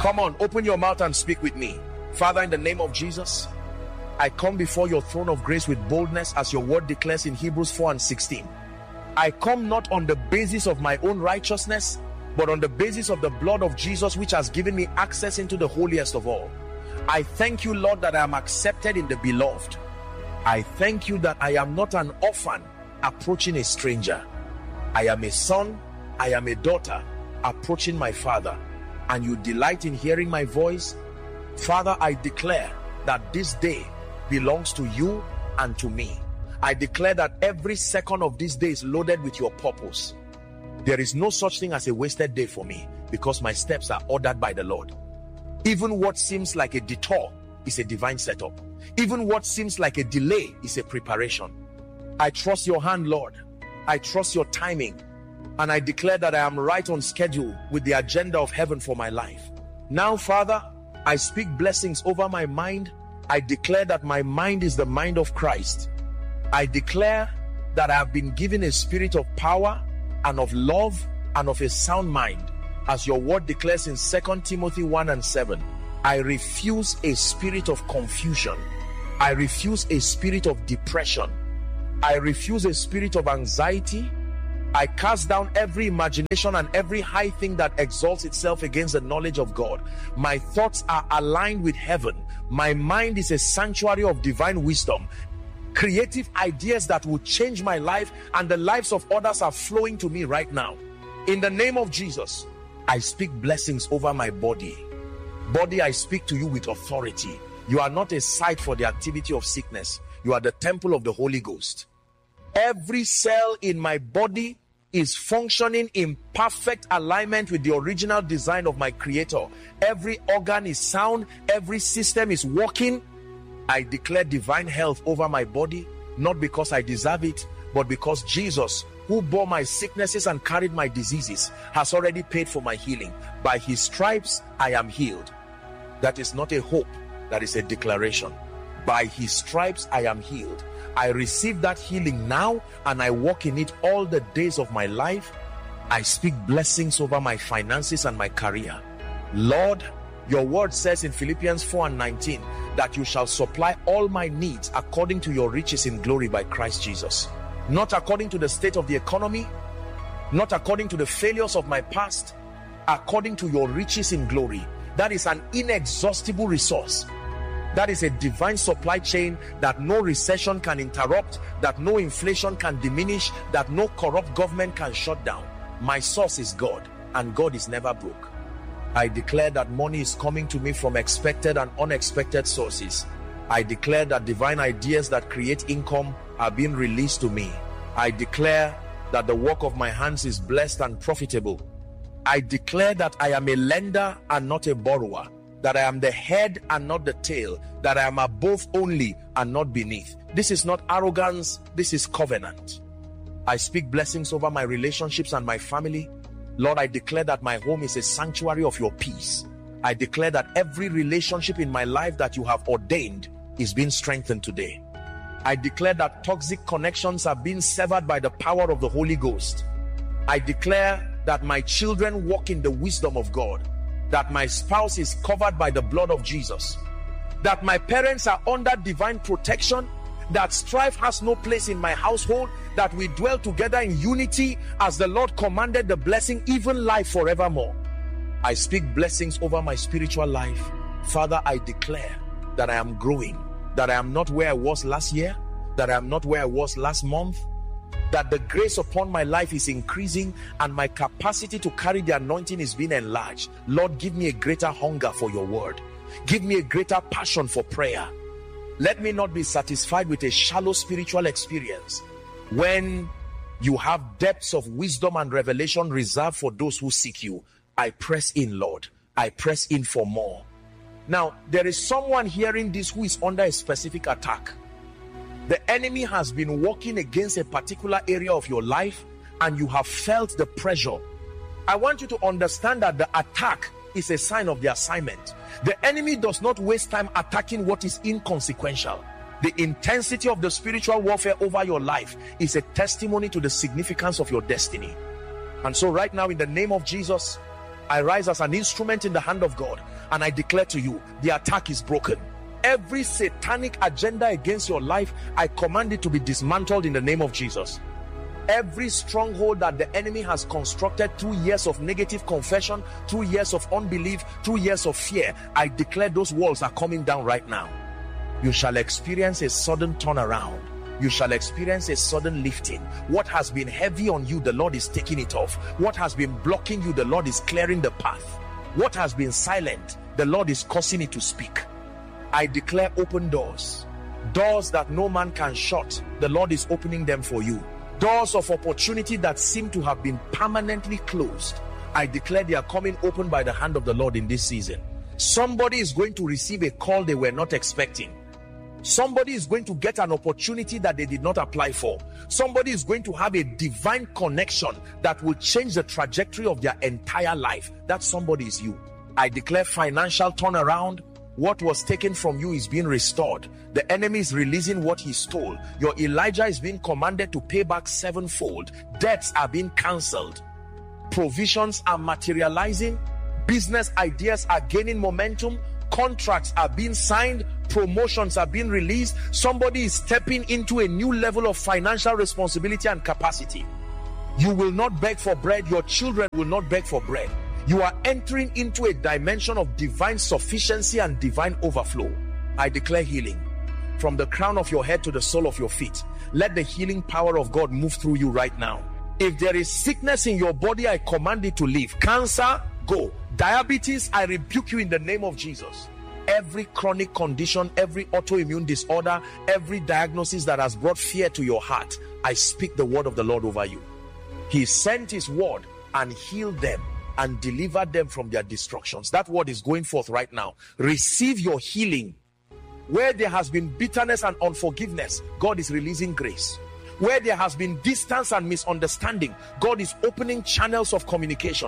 Come on, open your mouth and speak with me. Father, in the name of Jesus, I come before your throne of grace with boldness, as your word declares in Hebrews 4:16. I come not on the basis of my own righteousness, but on the basis of the blood of Jesus, which has given me access into the holiest of all. I thank you, Lord, that I am accepted in the beloved. I thank you that I am not an orphan approaching a stranger. I am a son, I am a daughter approaching my Father, and you delight in hearing my voice. Father, I declare that this day belongs to you and to me. I declare that every second of this day is loaded with your purpose. There is no such thing as a wasted day for me, because my steps are ordered by the Lord. Even what seems like a detour is a divine setup. Even what seems like a delay is a preparation. I trust your hand, Lord. I trust your timing. And I declare that I am right on schedule with the agenda of heaven for my life. Now, Father, I speak blessings over my mind. I declare that my mind is the mind of Christ. I declare that I have been given a spirit of power and of love and of a sound mind, as your word declares in 2 Timothy 1:7. I refuse a spirit of confusion. I refuse a spirit of depression. I refuse a spirit of anxiety. I cast down every imagination and every high thing that exalts itself against the knowledge of God. My thoughts are aligned with heaven. My mind is a sanctuary of divine wisdom. Creative ideas that will change my life and the lives of others are flowing to me right now. In the name of Jesus, I speak blessings over my body. Body, I speak to you with authority. You are not a site for the activity of sickness. You are the temple of the Holy Ghost. Every cell in my body is functioning in perfect alignment with the original design of my Creator. Every organ is sound. Every system is working. I declare divine health over my body, not because I deserve it, but because Jesus, who bore my sicknesses and carried my diseases, has already paid for my healing. By his stripes, I am healed. That is not a hope, that is a declaration. By his stripes, I am healed. I receive that healing now, and I walk in it all the days of my life. I speak blessings over my finances and my career. Lord, your word says in Philippians 4:19 that you shall supply all my needs according to your riches in glory by Christ Jesus. Not according to the state of the economy, not according to the failures of my past, according to your riches in glory. That is an inexhaustible resource. That is a divine supply chain that no recession can interrupt, that no inflation can diminish, that no corrupt government can shut down. My source is God, and God is never broke. I declare that money is coming to me from expected and unexpected sources. I declare that divine ideas that create income are being released to me. I declare that the work of my hands is blessed and profitable. I declare that I am a lender and not a borrower, that I am the head and not the tail, that I am above only and not beneath. This is not arrogance, this is covenant. I speak blessings over my relationships and my family. Lord, I declare that my home is a sanctuary of your peace. I declare that every relationship in my life that you have ordained is being strengthened today. I declare that toxic connections are being severed by the power of the Holy Ghost. I declare that my children walk in the wisdom of God, that my spouse is covered by the blood of Jesus, that my parents are under divine protection, that strife has no place in my household, that we dwell together in unity as the Lord commanded the blessing, even life forevermore. I speak blessings over my spiritual life. Father, I declare that I am growing, that I am not where I was last year, that I am not where I was last month, that the grace upon my life is increasing and my capacity to carry the anointing is being enlarged. Lord, give me a greater hunger for your word. Give me a greater passion for prayer. Let me not be satisfied with a shallow spiritual experience when you have depths of wisdom and revelation reserved for those who seek you. I press in, Lord. I press in for more. Now, there is someone hearing this who is under a specific attack. The enemy has been working against a particular area of your life and you have felt the pressure. I want you to understand that the attack is a sign of the assignment. The enemy does not waste time attacking what is inconsequential. The intensity of the spiritual warfare over your life is a testimony to the significance of your destiny. And so right now, in the name of Jesus, I rise as an instrument in the hand of God, and I declare to you, the attack is broken. Every satanic agenda against your life, I command it to be dismantled in the name of Jesus. Every stronghold that the enemy has constructed through years of negative confession, through years of unbelief, through years of fear, I declare those walls are coming down right now. You shall experience a sudden turnaround. You shall experience a sudden lifting. What has been heavy on you, the Lord is taking it off. What has been blocking you, the Lord is clearing the path. What has been silent, the Lord is causing it to speak. I declare open doors. Doors that no man can shut, the Lord is opening them for you. Doors of opportunity that seem to have been permanently closed, I declare they are coming open by the hand of the Lord in this season. Somebody is going to receive a call they were not expecting. Somebody is going to get an opportunity that they did not apply for. Somebody is going to have a divine connection that will change the trajectory of their entire life. That somebody is you. I declare financial turnaround. What was taken from you is being restored. The enemy is releasing what he stole. Your Elijah is being commanded to pay back sevenfold. Debts are being cancelled. Provisions are materializing. Business ideas are gaining momentum. Contracts are being signed. Promotions are being released. Somebody is stepping into a new level of financial responsibility and capacity. You will not beg for bread. Your children will not beg for bread. You are entering into a dimension of divine sufficiency and divine overflow. I declare healing from the crown of your head to the sole of your feet. Let the healing power of God move through you right now. If there is sickness in your body, I command it to leave. Cancer, go. Diabetes, I rebuke you in the name of Jesus. Every chronic condition, every autoimmune disorder, every diagnosis that has brought fear to your heart, I speak the word of the Lord over you. He sent his word and healed them and delivered them from their destructions. That word is going forth right now. Receive your healing. Where there has been bitterness and unforgiveness, God is releasing grace. Where there has been distance and misunderstanding, God is opening channels of communication.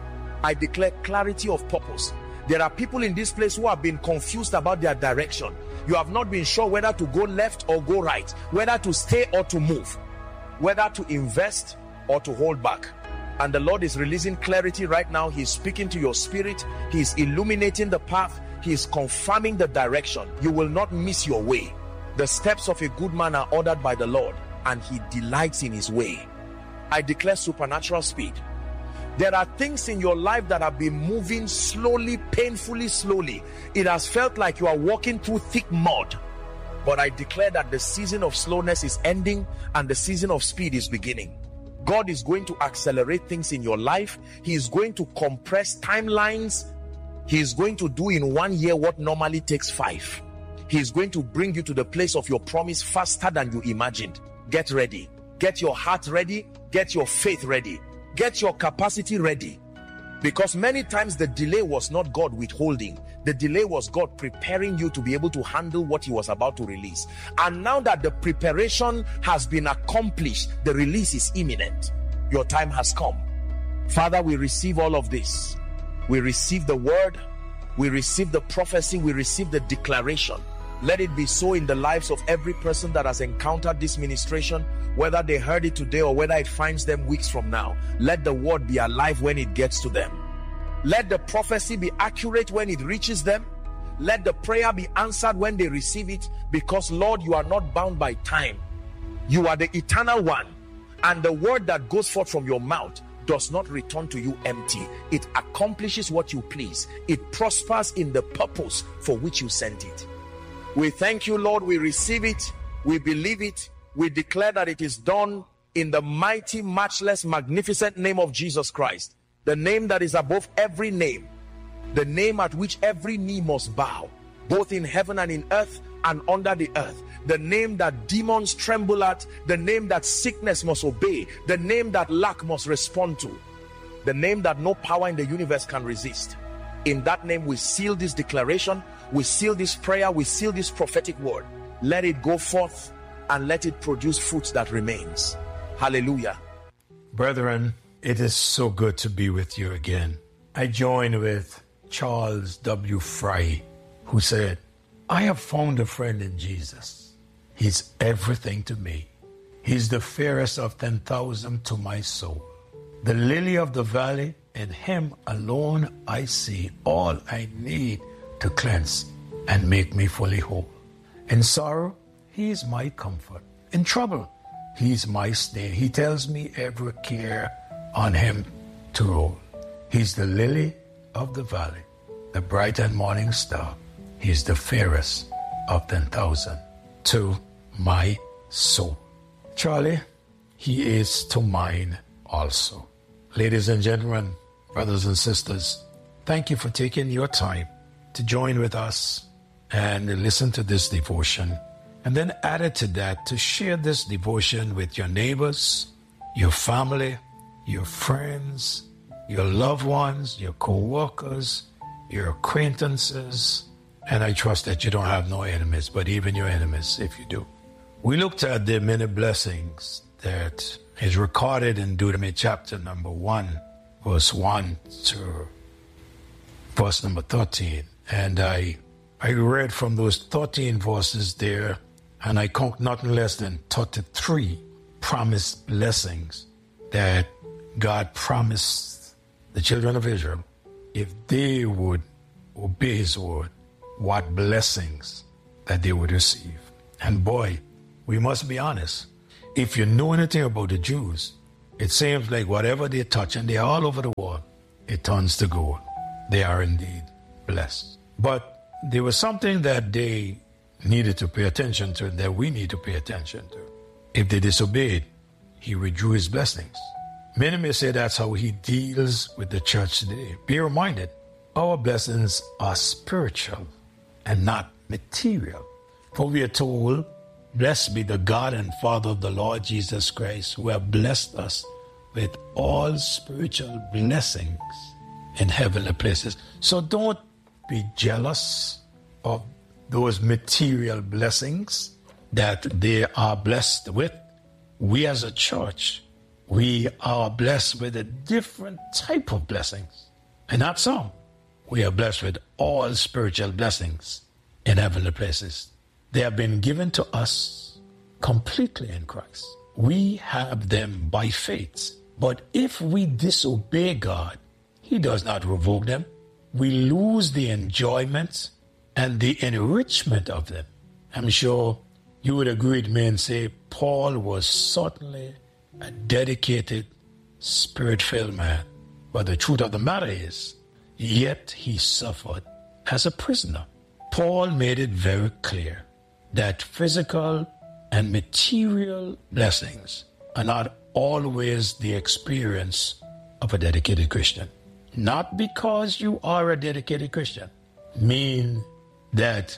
I declare clarity of purpose. There are people in this place who have been confused about their direction. You have not been sure whether to go left or go right, whether to stay or to move, whether to invest or to hold back. And the Lord is releasing clarity right now. He's speaking to your spirit. He's illuminating the path. He's confirming the direction. You will not miss your way. The steps of a good man are ordered by the Lord, and he delights in his way. I declare supernatural speed. There are things in your life that have been moving slowly, painfully slowly. It has felt like you are walking through thick mud. But I declare that the season of slowness is ending and the season of speed is beginning. God is going to accelerate things in your life. He is going to compress timelines. He is going to do in 1 year what normally takes 5. He is going to bring you to the place of your promise faster than you imagined. Get ready. Get your heart ready. Get your faith ready. Get your capacity ready. Because many times the delay was not God withholding. The delay was God preparing you to be able to handle what he was about to release. And now that the preparation has been accomplished, the release is imminent. Your time has come. Father, we receive all of this. We receive the word. We receive the prophecy. We receive the declaration. Let it be so in the lives of every person that has encountered this ministration, whether they heard it today or whether it finds them weeks from now. Let the word be alive when it gets to them. Let the prophecy be accurate when it reaches them. Let the prayer be answered when they receive it, because Lord, you are not bound by time. You are the eternal one, and the word that goes forth from your mouth does not return to you empty. It accomplishes what you please. It prospers in the purpose for which you sent it. We thank you, Lord. We receive it. We believe it. We declare that it is done in the mighty, matchless, magnificent name of Jesus Christ. The name that is above every name. The name at which every knee must bow, both in heaven and in earth and under the earth. The name that demons tremble at. The name that sickness must obey. The name that lack must respond to. The name that no power in the universe can resist. In that name we seal this declaration. We seal this prayer. We seal this prophetic word. Let it go forth and let it produce fruits that remains. Hallelujah. Brethren, it is so good to be with you again. I join with Charles W. Fry, who said, I have found a friend in Jesus. He's everything to me. He's the fairest of 10,000 to my soul, the lily of the valley In him alone I see all I need to cleanse and make me fully whole. In sorrow, he is my comfort. In trouble, he is my stay. He tells me every care on him to roll. He's the lily of the valley, the bright and morning star. He's the fairest of 10,000 to my soul. Charlie, he is to mine also. Ladies and gentlemen, brothers and sisters, thank you for taking your time to join with us and listen to this devotion. And then added to that, to share this devotion with your neighbors, your family, your friends, your loved ones, your co-workers, your acquaintances. And I trust that you don't have no enemies, but even your enemies, if you do. We looked at the many blessings that is recorded in Deuteronomy chapter number 1, verse 1 to verse number 13. And I read from those 13 verses there, and I count nothing less than 33 promised blessings that God promised the children of Israel if they would obey his word, what blessings that they would receive. And boy, we must be honest. If you know anything about the Jews, it seems like whatever they touch, and they're all over the world, it turns to gold. They are indeed blessed. But there was something that they needed to pay attention to, that we need to pay attention to. If they disobeyed, he withdrew his blessings. Many may say that's how he deals with the church today. Be reminded, our blessings are spiritual and not material. For we are told, blessed be the God and Father of the Lord Jesus Christ, who have blessed us with all spiritual blessings in heavenly places. So don't be jealous of those material blessings that they are blessed with. We as a church, we are blessed with a different type of blessings. And not some. We are blessed with all spiritual blessings in heavenly places. They have been given to us completely in Christ. We have them by faith. But if we disobey God, he does not revoke them. We lose the enjoyment and the enrichment of them. I'm sure you would agree with me and say Paul was certainly a dedicated, spirit-filled man. But the truth of the matter is, yet he suffered as a prisoner. Paul made it very clear that physical and material blessings are not always the experience of a dedicated Christian. Not because you are a dedicated Christian mean that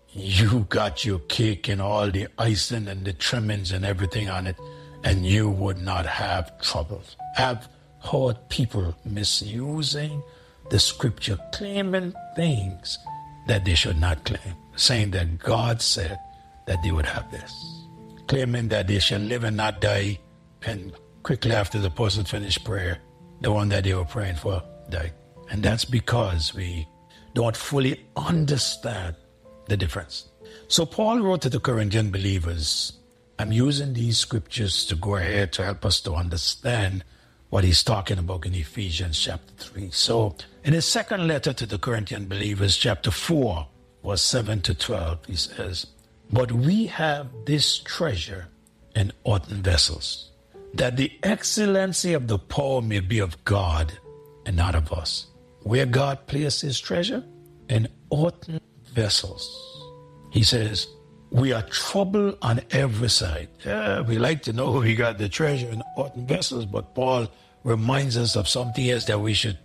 you got your cake and all the icing and the trimmings and everything on it, and you would not have troubles. I've heard people misusing the scripture, claiming things that they should not claim, saying that God said that they would have this, claiming that they shall live and not die, and quickly after the person finished prayer, the one that they were praying for died. And that's because we don't fully understand the difference. So Paul wrote to the Corinthian believers. I'm using these scriptures to go ahead to help us to understand what he's talking about in Ephesians chapter 3. So in his second letter to the Corinthian believers, chapter 4, verse 7 to 12, he says, but we have this treasure in earthen vessels, that the excellency of the power may be of God and not of us. Where God placed his treasure? In earthen vessels. He says, we are troubled on every side. Yeah, we like to know we got the treasure in earthen vessels, but Paul reminds us of something else that we should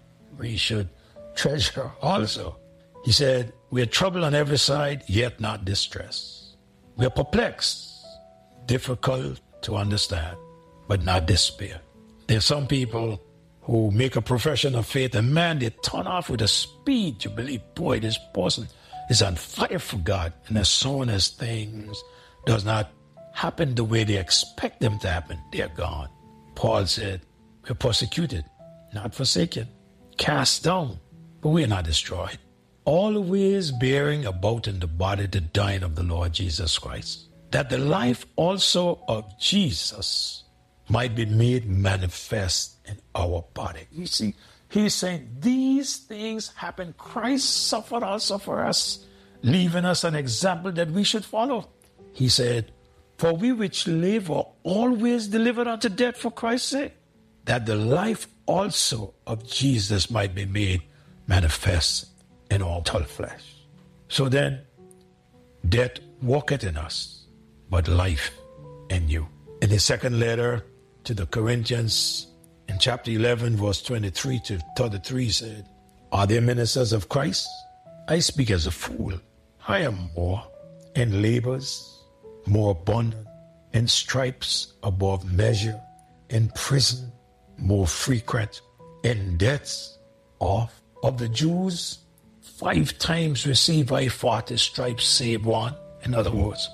treasure also. He said, we are troubled on every side, yet not distressed. We are perplexed, difficult to understand, but not despair. There are some people who make a profession of faith, and man, they turn off with a speed. You believe, boy, this person is on fire for God. And as soon as things does not happen the way they expect them to happen, they're gone. Paul said, we're persecuted, not forsaken, cast down, but we're not destroyed. Always bearing about in the body the dying of the Lord Jesus Christ, that the life also of Jesus might be made manifest in our body. You see, He's saying these things happen. Christ suffered also for us, leaving us an example that we should follow. He said, for we which live are always delivered unto death for Christ's sake, that the life also of Jesus might be made manifest in all flesh. So then, death walketh in us, but life in you. In his second letter to the Corinthians, in chapter 11, verse 23 to 33, said, are they ministers of Christ? I speak as a fool. I am more in labors, more abundant, in stripes above measure, in prison, more frequent, in debts of the Jews. 5 times receive I 40 stripes, save one. In other words,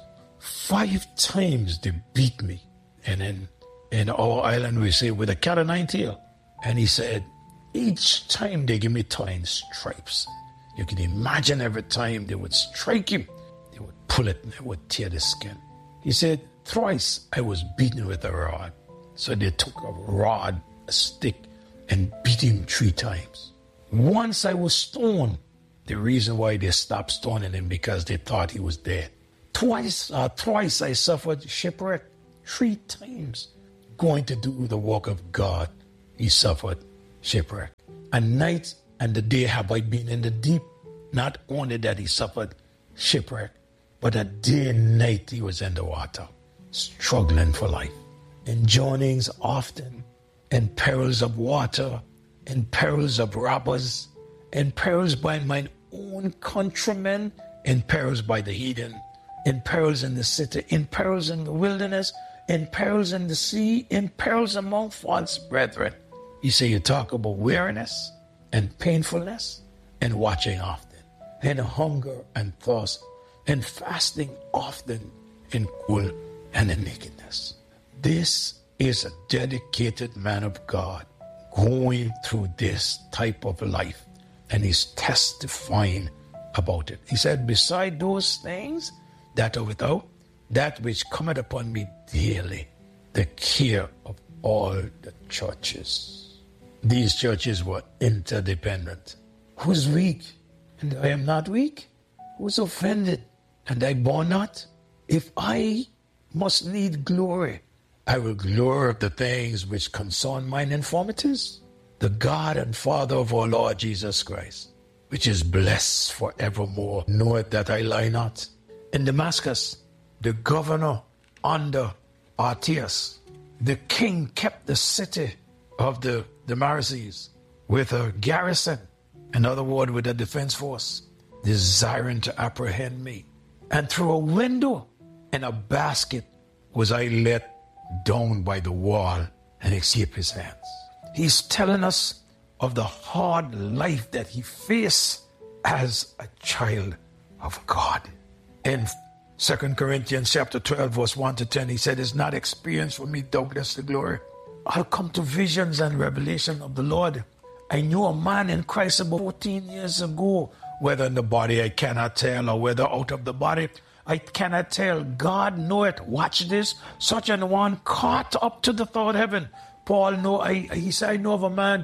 5 times they beat me. And in our island we say, with a cat o' nine tail. And he said, each time they give me 10 stripes. You can imagine every time they would strike him, they would pull it and they would tear the skin. He said, thrice I was beaten with a rod. So they took a rod, a stick, and beat him 3 times. Once I was stoned. The reason why they stopped stoning him, because they thought he was dead. Thrice I suffered shipwreck. 3 times. Going to do the work of God, he suffered shipwreck. A night and the day have I been in the deep. Not only that he suffered shipwreck, but a day and night he was in the water, struggling for life. In journeyings often, in perils of water, in perils of robbers, in perils by mine own countrymen, in perils by the heathen, in perils in the city, in perils in the wilderness, in perils in the sea, in perils among false brethren. You say you talk about weariness and painfulness and watching often, and hunger and thirst, and fasting often, in cold and in nakedness. This is a dedicated man of God going through this type of life, and he's testifying about it. He said, beside those things that are without, that which cometh upon me daily, the care of all the churches. These churches were interdependent. Who's weak? And I am not weak. Who's offended? And I bore not? If I must need glory, I will glory of the things which concern mine infirmities. The God and Father of our Lord Jesus Christ, which is blessed forevermore, knoweth that I lie not. In Damascus, the governor under Artias, the king kept the city of the Damaris with a garrison, in other words, with a defense force, desiring to apprehend me. And through a window in a basket was I let down by the wall and escape his hands. He's telling us of the hard life that he faced as a child of God. In 2 Corinthians chapter 12, verse 1 to 10, he said, it's not experience for me, doubtless the glory. I'll come to visions and revelation of the Lord. I knew a man in Christ about 14 years ago, whether in the body I cannot tell, or whether out of the body I cannot tell. God knoweth. Watch this. Such an one caught up to the third heaven. Paul he said, I know of a man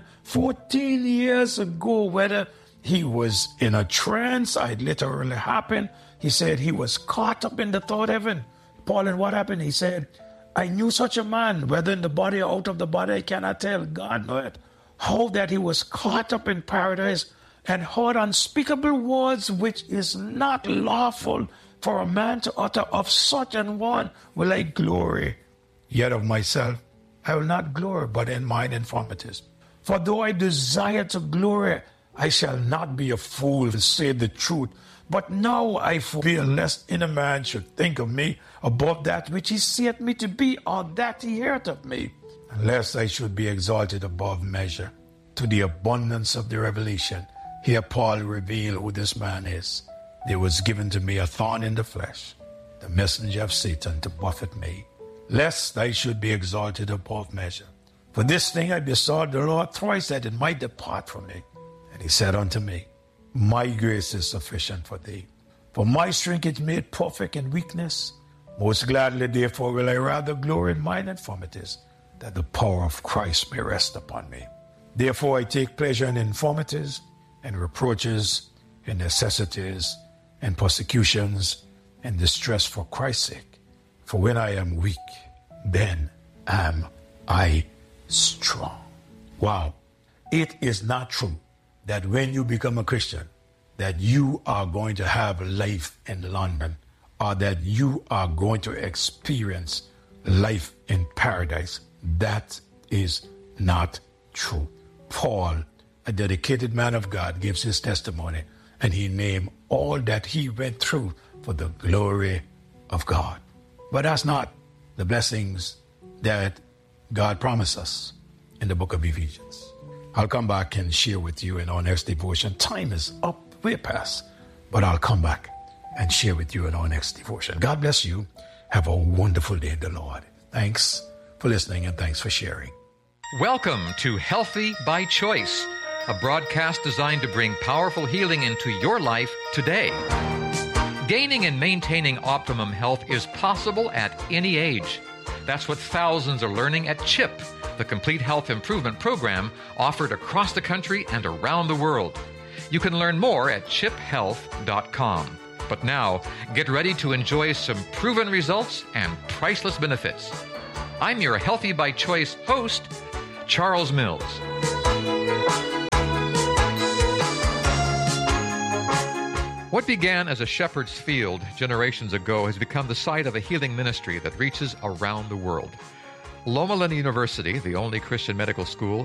14 years ago, whether he was in a trance, it literally happened. He said he was caught up in the third heaven. Paul, and what happened? He said, I knew such a man, whether in the body or out of the body, I cannot tell. God knoweth. How that he was caught up in paradise and heard unspeakable words which is not lawful for a man to utter. Of such an one will I glory. Yet of myself I will not glory, but in mine infirmities. For though I desire to glory, I shall not be a fool to say the truth. But now I fear lest any man should think of me above that which he seeth me to be, or that he heareth of me, lest I should be exalted above measure. To the abundance of the revelation, here Paul revealed who this man is. There was given to me a thorn in the flesh, the messenger of Satan to buffet me, lest I should be exalted above measure. For this thing I besought the Lord thrice, that it might depart from me. And he said unto me, my grace is sufficient for thee, for my strength is made perfect in weakness. Most gladly therefore will I rather glory in mine infirmities, that the power of Christ may rest upon me. Therefore I take pleasure in infirmities and reproaches and necessities and persecutions and distress for Christ's sake. For when I am weak, then am I strong. Wow. It is not true that when you become a Christian, that you are going to have life in London or that you are going to experience life in paradise. That is not true. Paul, a dedicated man of God, gives his testimony, and he named all that he went through for the glory of God. But that's not the blessings that God promised us in the book of Ephesians. I'll come back and share with you in our next devotion. Time is up, way past, but I'll come back and share with you in our next devotion. God bless you. Have a wonderful day in the Lord. Thanks for listening and thanks for sharing. Welcome to Healthy by Choice, a broadcast designed to bring powerful healing into your life today. Gaining and maintaining optimum health is possible at any age. That's what thousands are learning at CHIP, the Complete Health Improvement Program offered across the country and around the world. You can learn more at chiphealth.com. But now, get ready to enjoy some proven results and priceless benefits. I'm your Healthy by Choice host, Charles Mills. What began as a shepherd's field generations ago has become the site of a healing ministry that reaches around the world. Loma Linda University, the only Christian medical school